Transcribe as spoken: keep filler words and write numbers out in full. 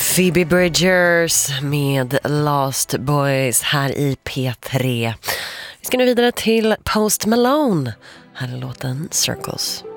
Phoebe Bridgers med Lost Boys här i P tre. Vi ska nu vidare till Post Malone. Här är låten Circles.